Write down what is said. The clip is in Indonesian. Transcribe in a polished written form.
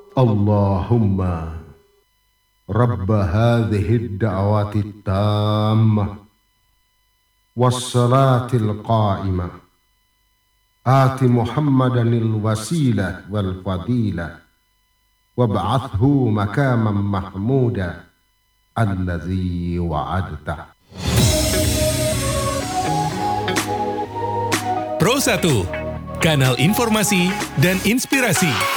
Allahumma Rabb hadhihi ad-da'wati at-tammah was-salatil qa'imah ati Muhammadanil wasilah wal fadilah wab'athhu makaman mahmuda alladzi wa'adtah. Pro 1, kanal informasi dan inspirasi.